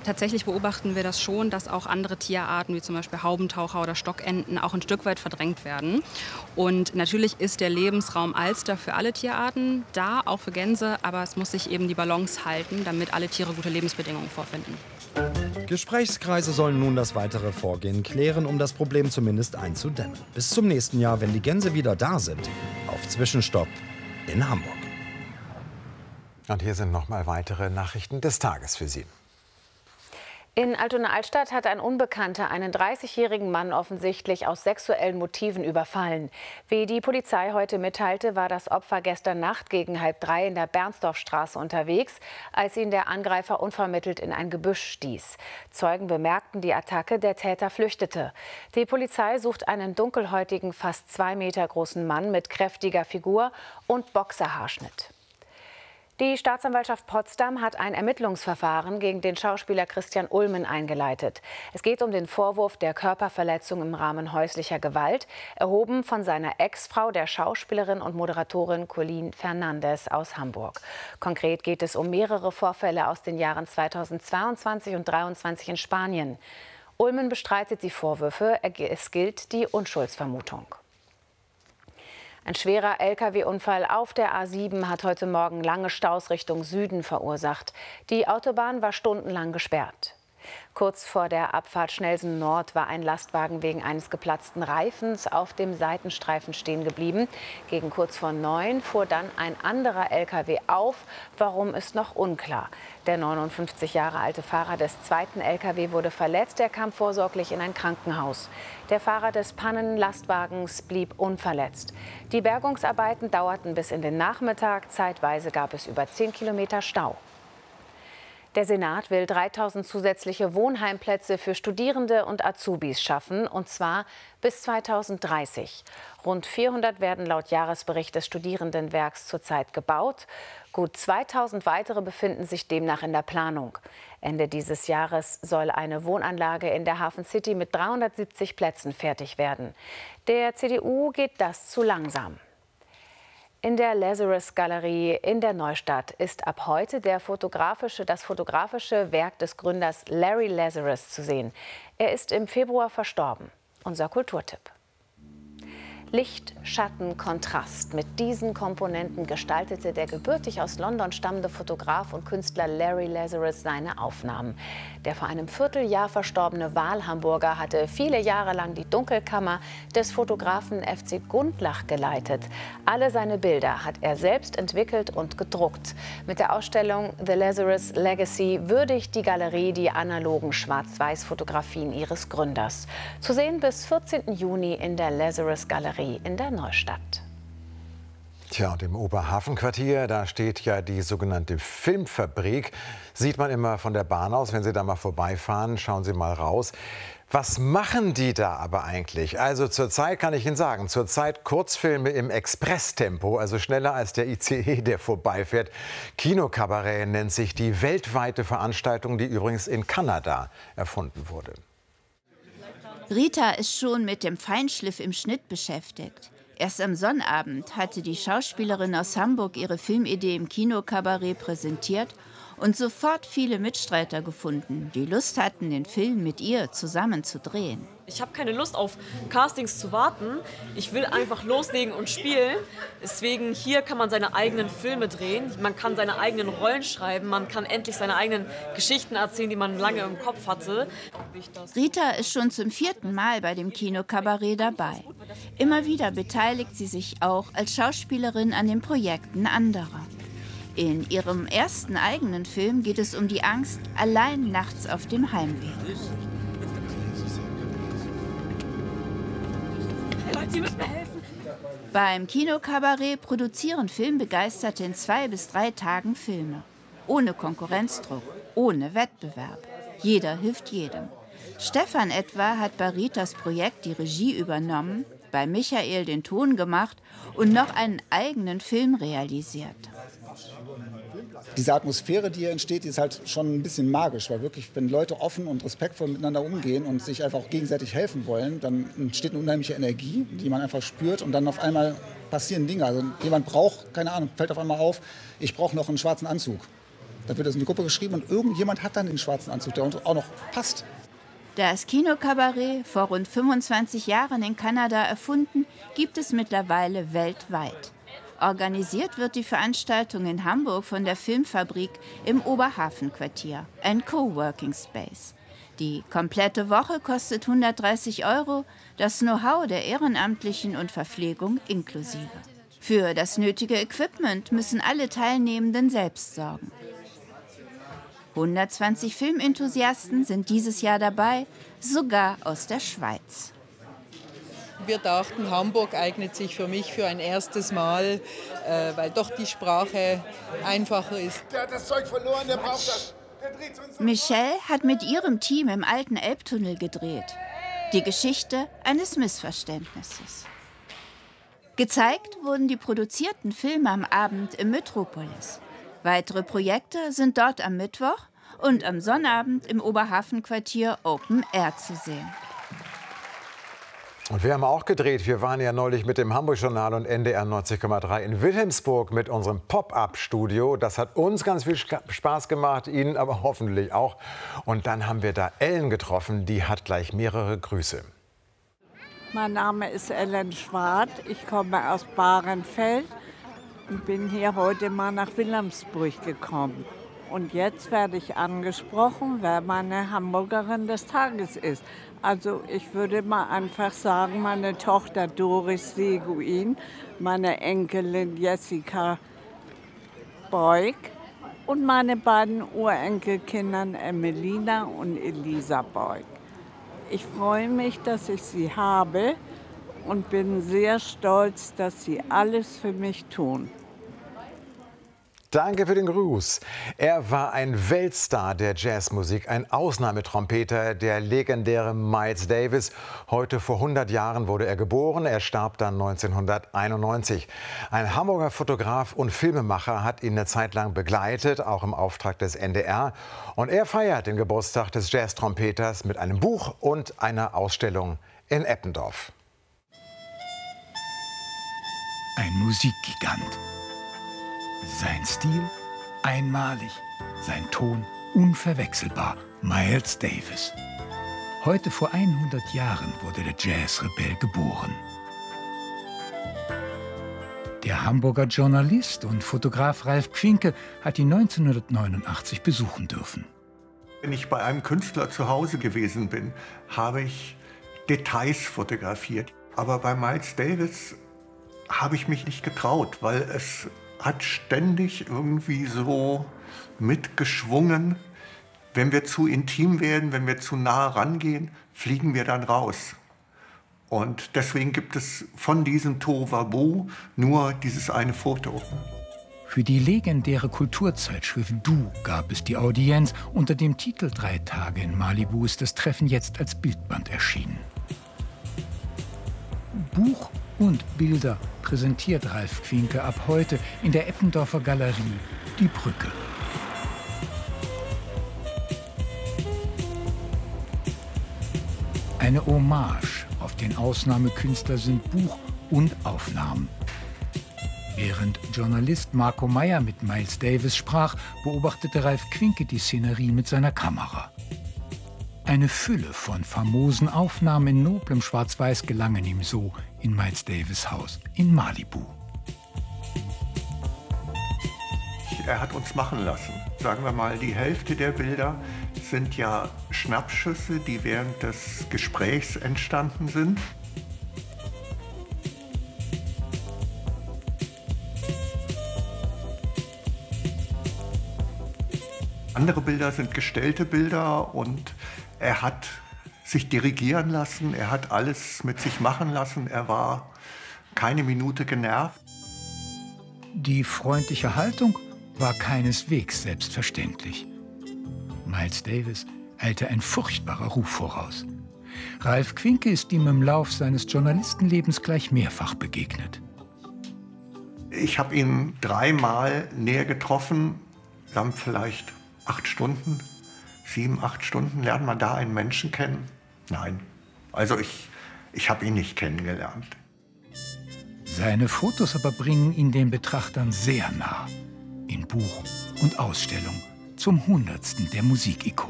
Tatsächlich beobachten wir das schon, dass auch andere Tierarten, wie zum Beispiel Haubentaucher oder Stockenten, auch ein Stück weit verdrängt werden. Und natürlich ist der Lebensraum Alster für alle Tierarten da, auch für Gänse, aber es muss sich eben die Balance halten, damit alle Tiere gute Lebensbedingungen vorfinden. Gesprächskreise sollen nun das weitere Vorgehen klären, um das Problem zumindest einzudämmen. Bis zum nächsten Jahr, wenn die Gänse wieder da sind. Auf Zwischenstopp in Hamburg. Und hier sind noch mal weitere Nachrichten des Tages für Sie. In Altona-Altstadt hat ein Unbekannter einen 30-jährigen Mann offensichtlich aus sexuellen Motiven überfallen. Wie die Polizei heute mitteilte, war das Opfer gestern Nacht gegen 2:30 in der Bernsdorfstraße unterwegs, als ihn der Angreifer unvermittelt in ein Gebüsch stieß. Zeugen bemerkten die Attacke, der Täter flüchtete. Die Polizei sucht einen dunkelhäutigen, fast 2 Meter großen Mann mit kräftiger Figur und Boxerhaarschnitt. Die Staatsanwaltschaft Potsdam hat ein Ermittlungsverfahren gegen den Schauspieler Christian Ulmen eingeleitet. Es geht um den Vorwurf der Körperverletzung im Rahmen häuslicher Gewalt, erhoben von seiner Ex-Frau, der Schauspielerin und Moderatorin Colleen Fernandes aus Hamburg. Konkret geht es um mehrere Vorfälle aus den Jahren 2022 und 2023 in Spanien. Ulmen bestreitet die Vorwürfe, es gilt die Unschuldsvermutung. Ein schwerer Lkw-Unfall auf der A7 hat heute Morgen lange Staus Richtung Süden verursacht. Die Autobahn war stundenlang gesperrt. Kurz vor der Abfahrt Schnellsen Nord war ein Lastwagen wegen eines geplatzten Reifens auf dem Seitenstreifen stehen geblieben. Gegen kurz vor 9 fuhr dann ein anderer Lkw auf. Warum, ist noch unklar. Der 59 Jahre alte Fahrer des zweiten Lkw wurde verletzt. Er kam vorsorglich in ein Krankenhaus. Der Fahrer des Pannenlastwagens blieb unverletzt. Die Bergungsarbeiten dauerten bis in den Nachmittag. Zeitweise gab es über 10 Kilometer Stau. Der Senat will 3000 zusätzliche Wohnheimplätze für Studierende und Azubis schaffen, und zwar bis 2030. Rund 400 werden laut Jahresbericht des Studierendenwerks zurzeit gebaut. Gut 2000 weitere befinden sich demnach in der Planung. Ende dieses Jahres soll eine Wohnanlage in der Hafen City mit 370 Plätzen fertig werden. Der CDU geht das zu langsam. In der Lazarus-Galerie in der Neustadt ist ab heute das fotografische Werk des Gründers Larry Lazarus zu sehen. Er ist im Februar verstorben. Unser Kulturtipp. Licht, Schatten, Kontrast. Mit diesen Komponenten gestaltete der gebürtig aus London stammende Fotograf und Künstler Larry Lazarus seine Aufnahmen. Der vor einem Vierteljahr verstorbene Wahlhamburger hatte viele Jahre lang die Dunkelkammer des Fotografen FC Gundlach geleitet. Alle seine Bilder hat er selbst entwickelt und gedruckt. Mit der Ausstellung The Lazarus Legacy würdigt die Galerie die analogen Schwarz-Weiß-Fotografien ihres Gründers. Zu sehen bis 14. Juni in der Lazarus-Galerie in der Neustadt. Tja, und im Oberhafenquartier, da steht ja die sogenannte Filmfabrik. Sieht man immer von der Bahn aus, wenn Sie da mal vorbeifahren, schauen Sie mal raus. Was machen die da aber eigentlich? Also zurzeit kann ich Ihnen sagen, zurzeit Kurzfilme im Expresstempo, also schneller als der ICE, der vorbeifährt. Kinokabarett nennt sich die weltweite Veranstaltung, die übrigens in Kanada erfunden wurde. Rita ist schon mit dem Feinschliff im Schnitt beschäftigt. Erst am Sonnabend hatte die Schauspielerin aus Hamburg ihre Filmidee im Kinokabarett präsentiert und sofort viele Mitstreiter gefunden, die Lust hatten, den Film mit ihr zusammen zu drehen. Ich habe keine Lust auf Castings zu warten. Ich will einfach loslegen und spielen. Deswegen hier kann man seine eigenen Filme drehen. Man kann seine eigenen Rollen schreiben. Man kann endlich seine eigenen Geschichten erzählen, die man lange im Kopf hatte. Rita ist schon zum 4. Mal bei dem Kinokabarett dabei. Immer wieder beteiligt sie sich auch als Schauspielerin an den Projekten anderer. In ihrem ersten eigenen Film geht es um die Angst, allein nachts auf dem Heimweg. Sie müssen mir helfen. Beim Kinokabarett produzieren Filmbegeisterte in 2 bis 3 Tagen Filme. Ohne Konkurrenzdruck, ohne Wettbewerb. Jeder hilft jedem. Stefan etwa hat bei Ritas Projekt die Regie übernommen, bei Michael den Ton gemacht und noch einen eigenen Film realisiert. Diese Atmosphäre, die hier entsteht, die ist halt schon ein bisschen magisch, weil wirklich, wenn Leute offen und respektvoll miteinander umgehen und sich einfach auch gegenseitig helfen wollen, dann entsteht eine unheimliche Energie, die man einfach spürt, und dann auf einmal passieren Dinge. Also jemand braucht, keine Ahnung, fällt auf einmal auf, ich brauche noch einen schwarzen Anzug. Da wird das in die Gruppe geschrieben und irgendjemand hat dann den schwarzen Anzug, der auch noch passt. Das Kinokabarett, vor rund 25 Jahren in Kanada erfunden, gibt es mittlerweile weltweit. Organisiert wird die Veranstaltung in Hamburg von der Filmfabrik im Oberhafenquartier, ein Coworking Space. Die komplette Woche kostet 130 €, das Know-how der Ehrenamtlichen und Verpflegung inklusive. Für das nötige Equipment müssen alle Teilnehmenden selbst sorgen. 120 Filmenthusiasten sind dieses Jahr dabei, sogar aus der Schweiz. Wir dachten, Hamburg eignet sich für mich für ein erstes Mal, weil doch die Sprache einfacher ist. Der hat das Zeug verloren, der braucht das. Michelle hat mit ihrem Team im alten Elbtunnel gedreht. Die Geschichte eines Missverständnisses. Gezeigt wurden die produzierten Filme am Abend im Metropolis. Weitere Projekte sind dort am Mittwoch und am Sonnabend im Oberhafenquartier Open Air zu sehen. Und wir haben auch gedreht. Wir waren ja neulich mit dem Hamburg-Journal und NDR 90,3 in Wilhelmsburg mit unserem Pop-Up-Studio. Das hat uns ganz viel Spaß gemacht, Ihnen aber hoffentlich auch. Und dann haben wir da Ellen getroffen, die hat gleich mehrere Grüße. Mein Name ist Ellen Schwart, ich komme aus Bahrenfeld und bin hier heute mal nach Wilhelmsburg gekommen. Und jetzt werde ich angesprochen, wer meine Hamburgerin des Tages ist. Also ich würde mal einfach sagen, meine Tochter Doris Seguin, meine Enkelin Jessica Beug und meine beiden Urenkelkinder Emelina und Elisa Beug. Ich freue mich, dass ich sie habe und bin sehr stolz, dass sie alles für mich tun. Danke für den Gruß. Er war ein Weltstar der Jazzmusik, ein Ausnahmetrompeter, der legendäre Miles Davis. Heute vor 100 Jahren wurde er geboren, er starb dann 1991. Ein Hamburger Fotograf und Filmemacher hat ihn eine Zeit lang begleitet, auch im Auftrag des NDR. Und er feiert den Geburtstag des Jazztrompeters mit einem Buch und einer Ausstellung in Eppendorf. Ein Musikgigant. Sein Stil einmalig, sein Ton unverwechselbar. Miles Davis. Heute vor 100 Jahren wurde der Jazzrebell geboren. Der Hamburger Journalist und Fotograf Ralf Kwinke hat ihn 1989 besuchen dürfen. Wenn ich bei einem Künstler zu Hause gewesen bin, habe ich Details fotografiert. Aber bei Miles Davis habe ich mich nicht getraut, weil es hat ständig irgendwie so mitgeschwungen. Wenn wir zu intim werden, wenn wir zu nah rangehen, fliegen wir dann raus. Und deswegen gibt es von diesem Tohuwabohu nur dieses eine Foto. Für die legendäre Kulturzeitschrift Du gab es die Audienz. Unter dem Titel 3 Tage in Malibu ist das Treffen jetzt als Bildband erschienen. Buch und Bilder präsentiert Ralf Kwinke ab heute in der Eppendorfer Galerie Die Brücke. Eine Hommage auf den Ausnahmekünstler sind Buch und Aufnahmen. Während Journalist Marco Meyer mit Miles Davis sprach, beobachtete Ralf Kwinke die Szenerie mit seiner Kamera. Eine Fülle von famosen Aufnahmen in noblem Schwarz-Weiß gelangen ihm so in Miles Davis' Haus in Malibu. Er hat uns machen lassen. Sagen wir mal, die Hälfte der Bilder sind ja Schnappschüsse, die während des Gesprächs entstanden sind. Andere Bilder sind gestellte Bilder und er hat sich dirigieren lassen, er hat alles mit sich machen lassen, er war keine Minute genervt. Die freundliche Haltung war keineswegs selbstverständlich. Miles Davis eilte ein furchtbarer Ruf voraus. Ralf Kwinke ist ihm im Lauf seines Journalistenlebens gleich mehrfach begegnet. Ich habe ihn 3-mal näher getroffen, wir haben vielleicht 8 Stunden, 7, 8 Stunden, lernt man da einen Menschen kennen? Nein, also ich habe ihn nicht kennengelernt. Seine Fotos aber bringen ihn den Betrachtern sehr nah. In Buch und Ausstellung zum 100. der Musikikone.